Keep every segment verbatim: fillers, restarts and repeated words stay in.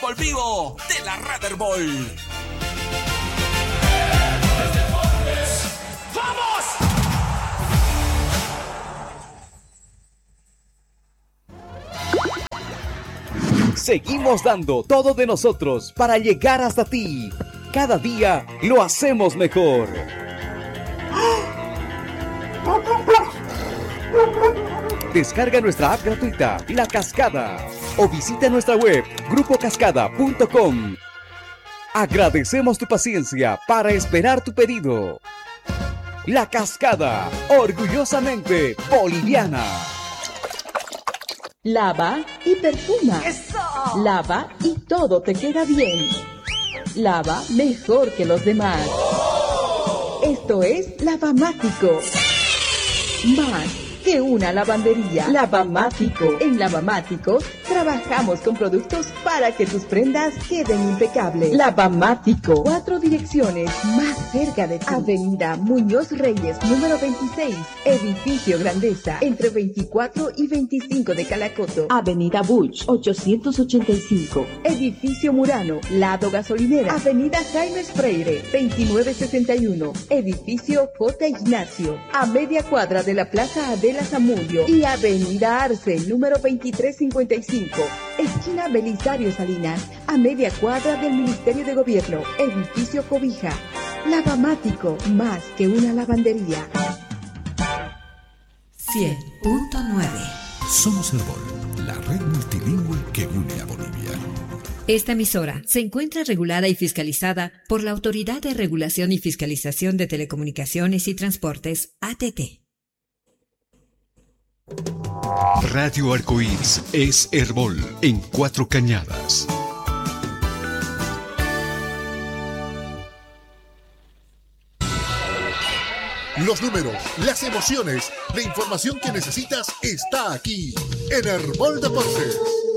fútbol vivo de la Red Herbol. Seguimos dando todo de nosotros para llegar hasta ti. Cada día lo hacemos mejor. Descarga nuestra app gratuita, La Cascada, o visita nuestra web, grupo cascada punto com. Agradecemos tu paciencia para esperar tu pedido. La Cascada, orgullosamente boliviana. Lava y perfuma. ¡Eso! Lava y todo te queda bien. Lava mejor que los demás. Oh. Esto es Lavamático. Más que una lavandería. Lavamático. En Lavamático trabajamos con productos para que tus prendas queden impecables. Lavamático. Cuatro direcciones más cerca de ti. Avenida Muñoz Reyes, número veintiséis. Edificio Grandeza, entre veinticuatro y veinticinco de Calacoto. Avenida Buch, ochocientos ochenta y cinco. Edificio Murano, lado gasolinera. Avenida Jaime Freire, veintinueve sesenta y uno. Edificio J. Ignacio, a media cuadra de la Plaza Adela Zamudio. Y Avenida Arce, número veintitrés cincuenta y cinco. Esquina Belisario Salinas, a media cuadra del Ministerio de Gobierno. Edificio Cobija. Lavamático, más que una lavandería. cien punto nueve. Somos Herbol, la red multilingüe que une a Bolivia. Esta emisora se encuentra regulada y fiscalizada por la Autoridad de Regulación y Fiscalización de Telecomunicaciones y Transportes, A T T. Radio Arcoíris es Herbol en Cuatro Cañadas. Los números, las emociones, la información que necesitas está aquí en Herbol Deportes.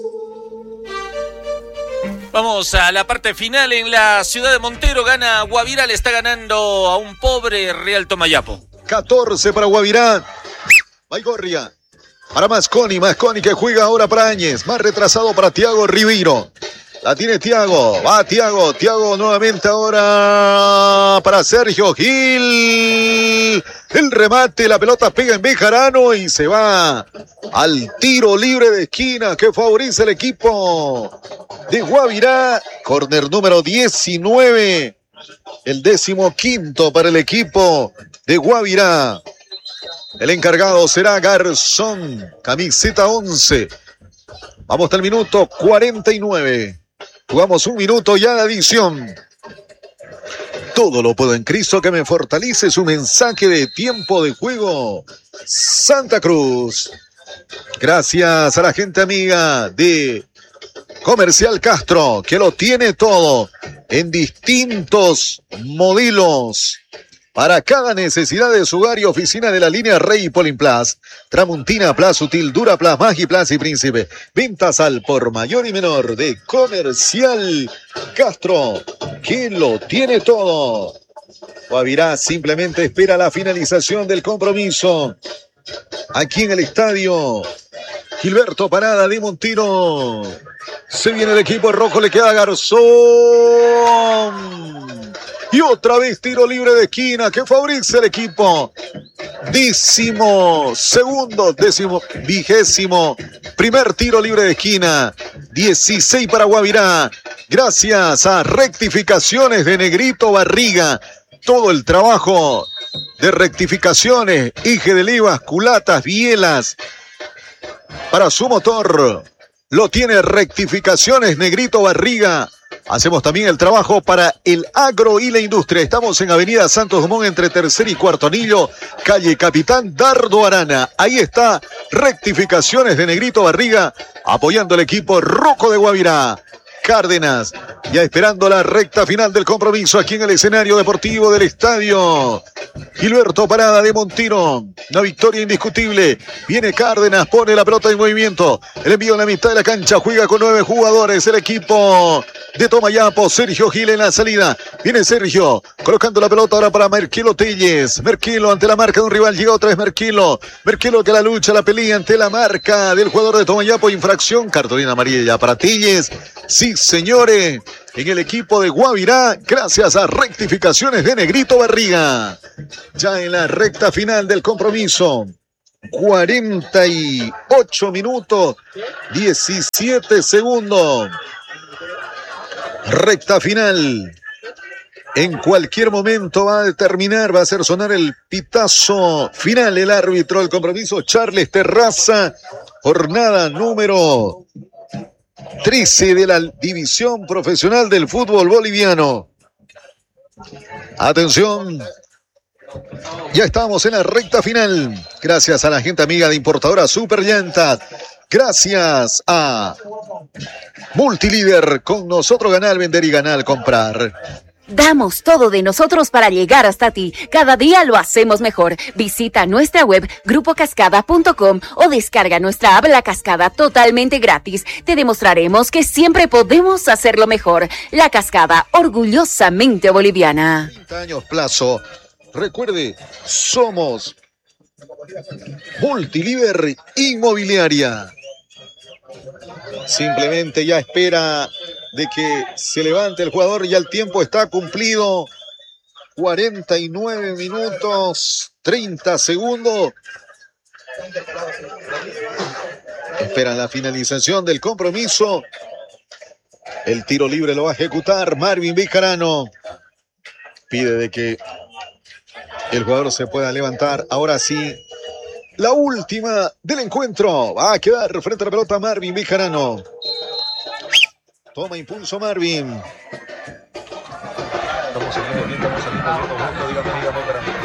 Vamos a la parte final en la ciudad de Montero. Gana Guavirá, le está ganando a un pobre Real Tomayapo. catorce para Guavirá. Baigorria. Para Masconi, Masconi que juega ahora para Áñez. Más retrasado para Thiago Ribeiro. La tiene Thiago, va Thiago, Thiago nuevamente ahora para Sergio Gil. El remate, la pelota pega en Bejarano y se va al tiro libre de esquina que favorece el equipo de Guavirá. Corner número diecinueve, el décimo quinto para el equipo de Guavirá. El encargado será Garzón, camiseta once. Vamos hasta el minuto cuarenta y nueve. Jugamos un minuto ya de adición. Todo lo puedo en Cristo que me fortalece. Su mensaje de tiempo de juego. Santa Cruz. Gracias a la gente amiga de Comercial Castro, que lo tiene todo en distintos modelos para cada necesidad de su hogar y oficina de la línea Rey y Polimplas, Tramontina, Plus, Sutil, Duraplas, Magiplas y Príncipe. Ventas al por mayor y menor de Comercial Castro, que lo tiene todo. Guavirá simplemente espera la finalización del compromiso. Aquí en el estadio Gilberto Parada de Montero. Se viene el equipo rojo, le queda Garzón. Y otra vez tiro libre de esquina que favorece el equipo. Décimo segundo, décimo, vigésimo. Primer tiro libre de esquina. dieciséis para Guavirá. Gracias a rectificaciones de Negrito Barriga. Todo el trabajo de rectificaciones, eje de levas, culatas, bielas. Para su motor lo tiene rectificaciones Negrito Barriga. Hacemos también el trabajo para el agro y la industria. Estamos en Avenida Santos Dumont entre tercer y cuarto anillo, calle Capitán Dardo Arana. Ahí está, rectificaciones de Negrito Barriga, apoyando al equipo rojo de Guavirá. Cárdenas, ya esperando la recta final del compromiso aquí en el escenario deportivo del estadio Gilberto Parada de Montero. Una victoria indiscutible. Viene Cárdenas, pone la pelota en movimiento. El envío en la mitad de la cancha, juega con nueve jugadores. El equipo de Tomayapo, Sergio Gil en la salida. Viene Sergio, colocando la pelota ahora para Merquilo Telles. Merquilo ante la marca de un rival, llega otra vez Merquilo. Merquilo que la lucha, la pelea ante la marca del jugador de Tomayapo. Infracción, cartulina amarilla para Telles. Sí Sí, señores, en el equipo de Guavirá, gracias a rectificaciones de Negrito Barriga. Ya en la recta final del compromiso. cuarenta y ocho minutos, diecisiete segundos. Recta final. En cualquier momento va a determinar, va a hacer sonar el pitazo final. El árbitro del compromiso, Charles Terraza. Jornada número trece de la división profesional del fútbol boliviano. Atención. Ya estamos en la recta final. Gracias a la gente amiga de importadora Super Llantas. Gracias a Multilíder. Con nosotros gana al vender y gana al comprar. Damos todo de nosotros para llegar hasta ti. Cada día lo hacemos mejor. Visita nuestra web grupo cascada punto com o descarga nuestra app La Cascada totalmente gratis. Te demostraremos que siempre podemos hacerlo mejor. La Cascada, orgullosamente boliviana. treinta años plazo. Recuerde, somos Multilíder Inmobiliaria. Simplemente ya espera de que se levante el jugador. Ya el tiempo está cumplido. cuarenta y nueve minutos, treinta segundos. Esperan la finalización del compromiso. El tiro libre lo va a ejecutar Marvin Vicarano. Pide de que el jugador se pueda levantar. Ahora sí, la última del encuentro. Va a quedar frente a la pelota Marvin Vicarano. Toma impulso Marvin. Estamos saliendo bien, estamos saliendo bien. Dígame, dígame, para mí.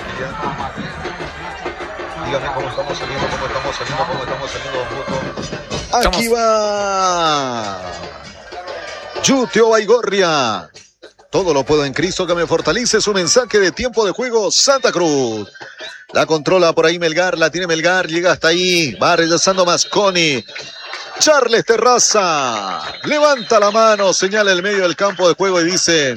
Dígame cómo estamos saliendo, cómo estamos saliendo, cómo estamos saliendo. Aquí va Yutio Baigorria. Todo lo puedo en Cristo que me fortalece. Su mensaje de tiempo de juego, Santa Cruz. La controla por ahí Melgar, la tiene Melgar, llega hasta ahí. Va regresando Masconi. Charles Terraza. Levanta la mano, señala el medio del campo de juego y dice: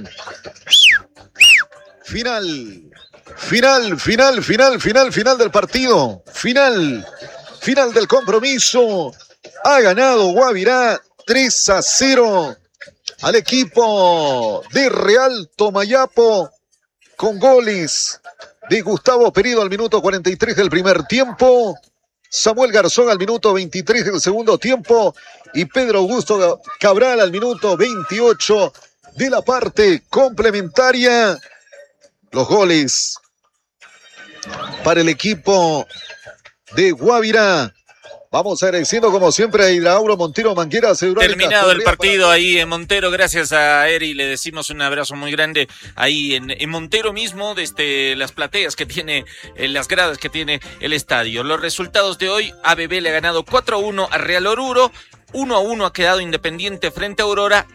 Final. Final, final, final, final, final del partido. Final. Final del compromiso. Ha ganado Guavirá tres a cero. Al equipo de Real Tomayapo con goles de Gustavo Perido al minuto cuarenta y tres del primer tiempo, Samuel Garzón al minuto veintitrés del segundo tiempo y Pedro Augusto Cabral al minuto veintiocho de la parte complementaria. Los goles para el equipo de Guavirá. Vamos agradeciendo como siempre a Hidrauro Montero Manguera. Terminado el partido para... ahí en Montero, gracias a Eri, le decimos un abrazo muy grande ahí en, en Montero mismo, desde las plateas que tiene, en las gradas que tiene el estadio. Los resultados de hoy: A B B le ha ganado cuatro a uno a Real Oruro, uno a uno ha quedado Independiente frente a Aurora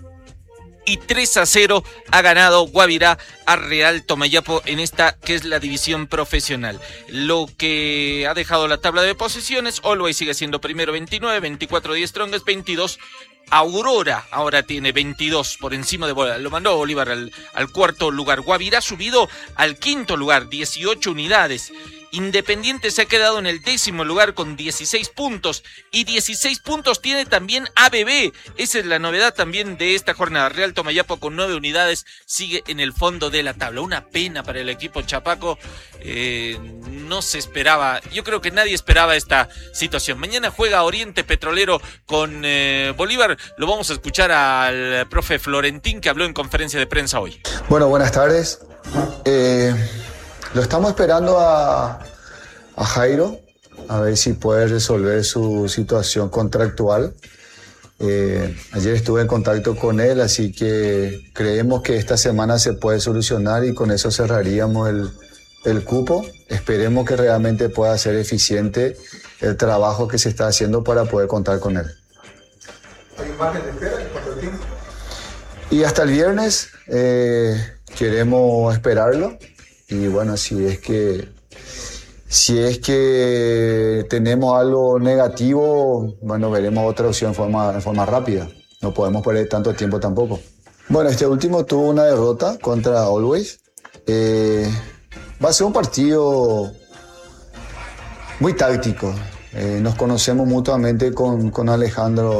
y tres a cero ha ganado Guavirá a Real Tomayapo en esta que es la división profesional. Lo que ha dejado la tabla de posiciones: Always sigue siendo primero veintinueve, veinticuatro de Strongest, veintidós. Aurora ahora tiene veintidós por encima de Bolívar, lo mandó a Bolívar al, al cuarto lugar. Guavirá ha subido al quinto lugar, dieciocho unidades. Independiente se ha quedado en el décimo lugar con dieciséis puntos y dieciséis puntos tiene también A B B. Esa es la novedad también de esta jornada. Real Tomayapo con nueve unidades sigue en el fondo de la tabla. Una pena para el equipo chapaco. Eh, no se esperaba, yo creo que nadie esperaba esta situación. Mañana juega Oriente Petrolero con eh, Bolívar. Lo vamos a escuchar al profe Florentín, que habló en conferencia de prensa hoy. Bueno, buenas tardes. Eh... Lo estamos esperando a, a Jairo, a ver si puede resolver su situación contractual. Eh, ayer estuve en contacto con él, así que creemos que esta semana se puede solucionar y con eso cerraríamos el, el cupo. Esperemos que realmente pueda ser eficiente el trabajo que se está haciendo para poder contar con él. ¿Hay un margen de espera? ¿Cuánto tiempo? Y hasta el viernes eh, queremos esperarlo. Y bueno, si es que si es que tenemos algo negativo, bueno, veremos otra opción en forma, en forma rápida. No podemos perder tanto tiempo tampoco. Bueno, este último tuvo una derrota contra Always. Eh, va a ser un partido muy táctico. Eh, nos conocemos mutuamente con, con Alejandro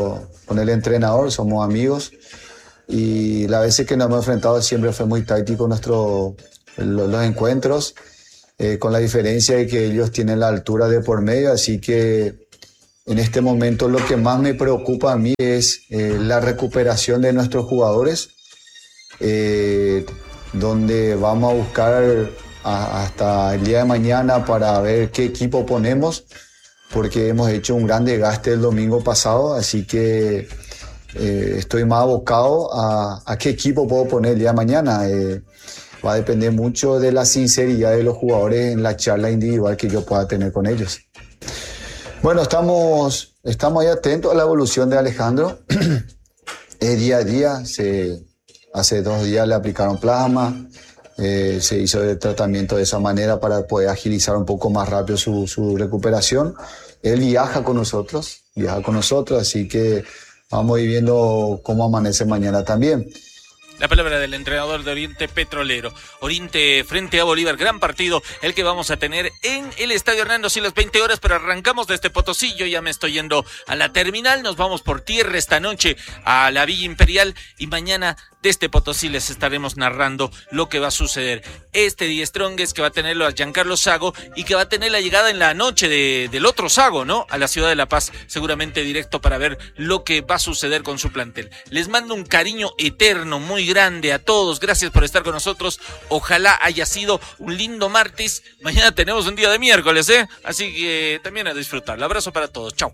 con el entrenador, somos amigos y las veces que nos hemos enfrentado siempre fue muy táctico nuestro, los, los encuentros, eh, con la diferencia de que ellos tienen la altura de por medio, así que en este momento lo que más me preocupa a mí es eh, la recuperación de nuestros jugadores, eh, donde vamos a buscar a, hasta el día de mañana para ver qué equipo ponemos, porque hemos hecho un gran desgaste el domingo pasado, así que eh, estoy más abocado a, a qué equipo puedo poner el día de mañana. Eh, va a depender mucho de la sinceridad de los jugadores en la charla individual que yo pueda tener con ellos. Bueno, estamos, estamos ahí atentos a la evolución de Alejandro. Es día a día, se, hace dos días le aplicaron plasma, eh, se hizo el tratamiento de esa manera para poder agilizar un poco más rápido su, su recuperación. Él viaja con nosotros, viaja con nosotros, así que vamos a ir viendo cómo amanece mañana también. La palabra del entrenador de Oriente Petrolero. Oriente frente a Bolívar, gran partido el que vamos a tener en el Estadio Hernando Silas, veinte horas, pero arrancamos desde Potosí. Yo ya me estoy yendo a la terminal, nos vamos por tierra esta noche a la Villa Imperial y mañana desde Potosí les estaremos narrando lo que va a suceder. Este Die Strongest que va a tenerlo a Giancarlo Sago y que va a tener la llegada en la noche de, del otro Sago, ¿no? A la ciudad de La Paz, seguramente directo para ver lo que va a suceder con su plantel. Les mando un cariño eterno, muy grande a todos. Gracias por estar con nosotros. Ojalá haya sido un lindo martes. Mañana tenemos un día de miércoles, ¿eh? Así que también a disfrutar. Un abrazo para todos. Chao.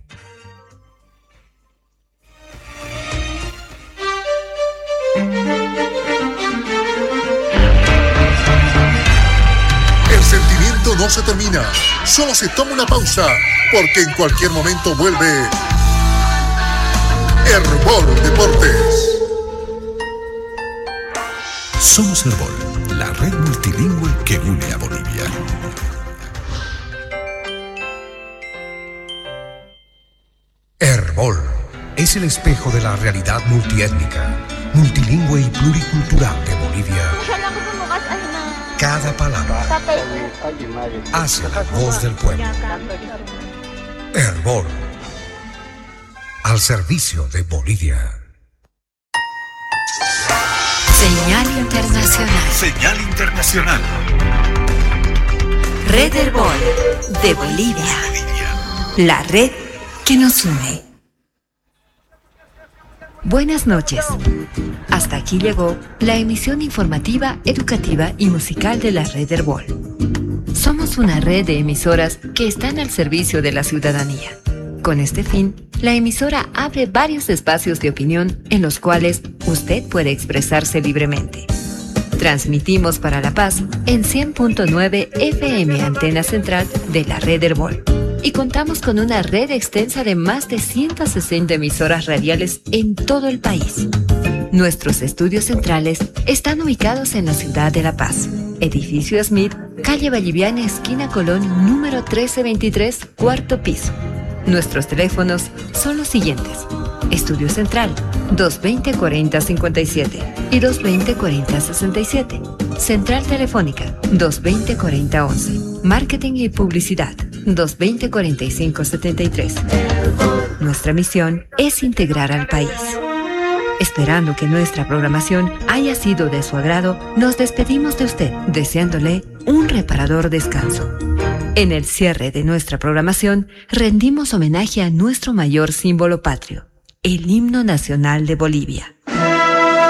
El sentimiento no se termina, solo se toma una pausa, porque en cualquier momento vuelve Herbol Deportes. Somos Herbol, la red multilingüe que une a Bolivia. Herbol es el espejo de la realidad multiétnica, multilingüe y pluricultural de Bolivia. Cada palabra hace la voz del pueblo. Herbol, al servicio de Bolivia. Señal internacional. Señal internacional. Red Herbol de Bolivia. La red que nos une. Buenas noches. Hasta aquí llegó la emisión informativa, educativa y musical de la Red Herbol. Somos una red de emisoras que están al servicio de la ciudadanía. Con este fin, la emisora abre varios espacios de opinión en los cuales usted puede expresarse libremente. Transmitimos para La Paz en cien punto nueve F M Antena Central de la Red Herbol. Y contamos con una red extensa de más de ciento sesenta emisoras radiales en todo el país. Nuestros estudios centrales están ubicados en la ciudad de La Paz. Edificio Smith, calle Valliviana, esquina Colón, número trece veintitrés, cuarto piso. Nuestros teléfonos son los siguientes. Estudio Central, dos veinte cuarenta cincuenta y siete y dos veinte cuarenta sesenta y siete. Central Telefónica, dos veinte cuarenta once. Marketing y Publicidad, dos veinte cuarenta y cinco setenta y tres. Nuestra misión es integrar al país. Esperando que nuestra programación haya sido de su agrado, nos despedimos de usted, deseándole un reparador descanso. En el cierre de nuestra programación, rendimos homenaje a nuestro mayor símbolo patrio, el himno nacional de Bolivia.